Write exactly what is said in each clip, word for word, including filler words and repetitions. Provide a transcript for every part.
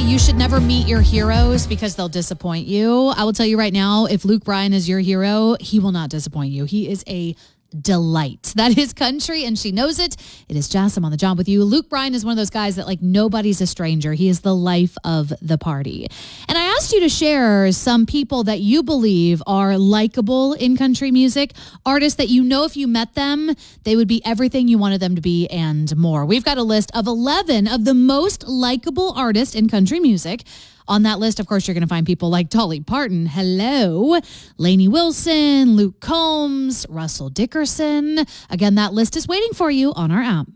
you should never meet your heroes because they'll disappoint you. I will tell you right now, if Luke Bryan is your hero, he will not disappoint you. He is a delight. That is country, and she knows it. It is Jess. I'm on the job with you. Luke Bryan is one of those guys that, like, nobody's a stranger. He is the life of the party. And I asked you to share some people that you believe are likable in country music, artists that you know if you met them, they would be everything you wanted them to be and more. We've got a list of eleven of the most likable artists in country music. On that list, of course, you're going to find people like Dolly Parton, hello, Lainey Wilson, Luke Combs, Russell Dickerson. Again, that list is waiting for you on our app.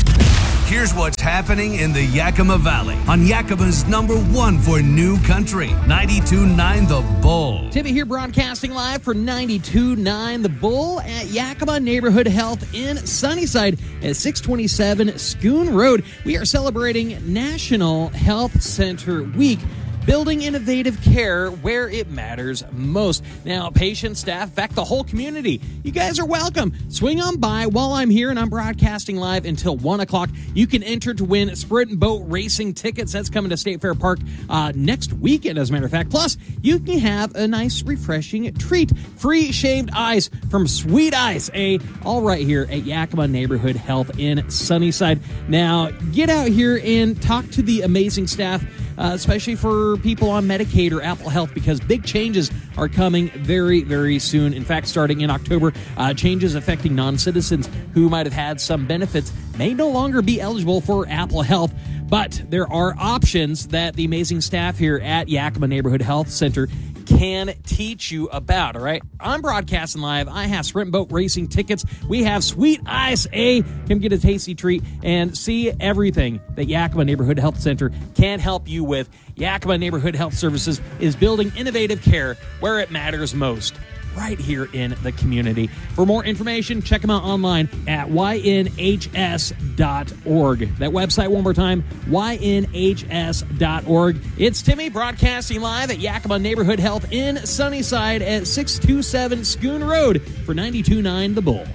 Here's what's happening in the Yakima Valley on Yakima's number one for new country, ninety-two point nine The Bull. Timmy here broadcasting live for ninety-two point nine The Bull at Yakima Neighborhood Health in Sunnyside at six twenty-seven Schoon Road. We are celebrating National Health Center Week, building innovative care where it matters most. Now, patients, staff, in fact, the whole community, you guys are welcome. Swing on by while I'm here, and I'm broadcasting live until one o'clock. You can enter to win sprint boat racing tickets. That's coming to State Fair Park uh, next weekend, as a matter of fact. Plus, you can have a nice, refreshing treat. Free shaved ice from Sweet Ice, a all right here at Yakima Neighborhood Health in Sunnyside. Now, get out here and talk to the amazing staff, Uh, especially for people on Medicaid or Apple Health, because big changes are coming very, very soon. In fact, starting in October, uh, changes affecting non-citizens who might have had some benefits may no longer be eligible for Apple Health. But there are options that the amazing staff here at Yakima Neighborhood Health Center can teach you about, all right? I'm broadcasting live. I have sprint boat racing tickets. We have Sweet Ice, A. Come get a tasty treat and see everything that Yakima Neighborhood Health Center can help you with. Yakima Neighborhood Health Services is building innovative care where it matters most, right here in the community. For more information, check them out online at Y N H S dot org. That website, one more time, Y N H S dot org. It's Timmy broadcasting live at Yakima Neighborhood Health in Sunnyside at six twenty-seven Schoon Road for ninety-two point nine The Bull.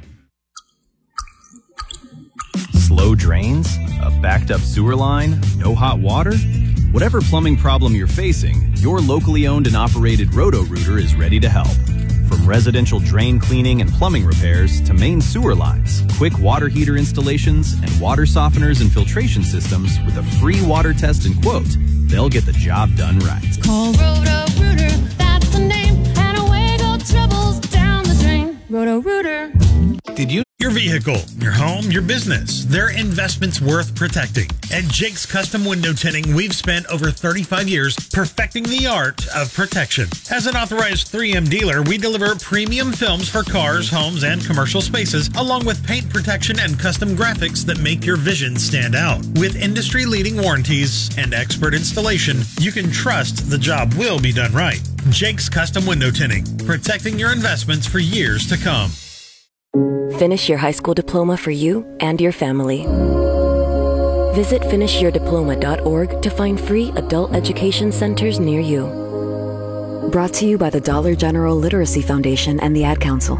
Slow drains? A backed up sewer line? No hot water? Whatever plumbing problem you're facing, your locally owned and operated Roto-Rooter is ready to help. From residential drain cleaning and plumbing repairs to main sewer lines, quick water heater installations, and water softeners and filtration systems with a free water test and quote, they'll get the job done right. Call Roto-Rooter, that's the name, and away go troubles down the drain. Roto-Rooter. Did you? Your vehicle, your home, your business, their investments worth protecting. At Jake's Custom Window Tinting, we've spent over thirty-five years perfecting the art of protection. As an authorized three M dealer, we deliver premium films for cars, homes, and commercial spaces, along with paint protection and custom graphics that make your vision stand out. With industry-leading warranties and expert installation, you can trust the job will be done right. Jake's Custom Window Tinting, protecting your investments for years to come. Finish your high school diploma for you and your family. Visit finish your diploma dot org to find free adult education centers near you. Brought to you by the Dollar General Literacy Foundation and the Ad Council.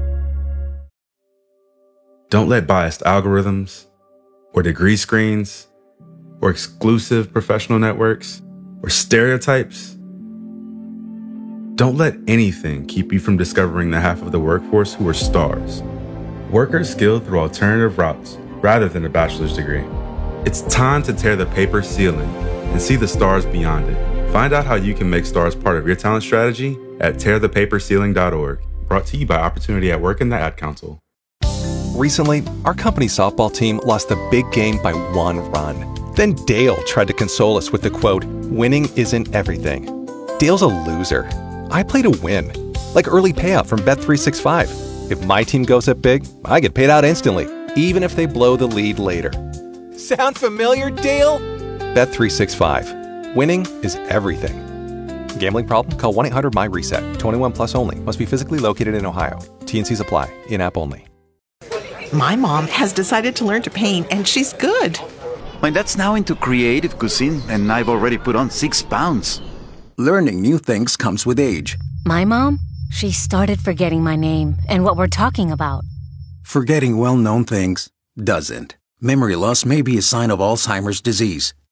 Don't let biased algorithms, or degree screens, or exclusive professional networks, or stereotypes. Don't let anything keep you from discovering the half of the workforce who are stars. Workers skilled through alternative routes rather than a bachelor's degree. It's time to tear the paper ceiling and see the stars beyond it. Find out how you can make stars part of your talent strategy at tear the paper ceiling dot org. Brought to you by Opportunity at Work and the Ad Council. Recently, our company softball team lost the big game by one run. Then Dale tried to console us with the quote, "Winning isn't everything." Dale's a loser. I play to win, like early payout from Bet three sixty-five. If my team goes up big, I get paid out instantly, even if they blow the lead later. Sound familiar, Dale? Bet three sixty-five. Winning is everything. Gambling problem? Call one eight hundred my reset. twenty-one plus only. Must be physically located in Ohio. T and Cs apply. In-app only. My mom has decided to learn to paint, and she's good. My dad's now into creative cuisine, and I've already put on six pounds. Learning new things comes with age. My mom? She started forgetting my name and what we're talking about. Forgetting well-known things doesn't. Memory loss may be a sign of Alzheimer's disease.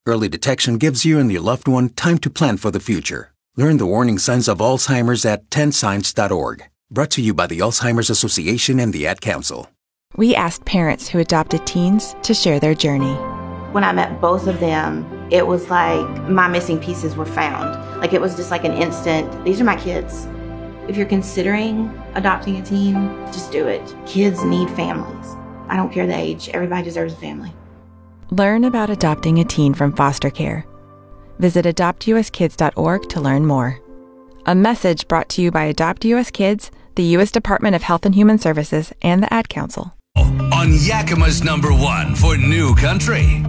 Early detection gives you and your loved one time to plan for the future. Learn the warning signs of Alzheimer's at ten signs dot org. Brought to you by the Alzheimer's Association and the Ad Council. We asked parents who adopted teens to share their journey. When I met both of them, it was like my missing pieces were found. Like it was just like an instant, these are my kids. If you're considering adopting a teen, just do it. Kids need families. I don't care the age. Everybody deserves a family. Learn about adopting a teen from foster care. Visit adopt u s kids dot org to learn more. A message brought to you by Adopt U S Kids, the U S Department of Health and Human Services, and the Ad Council. On Yakima's number one for New Country,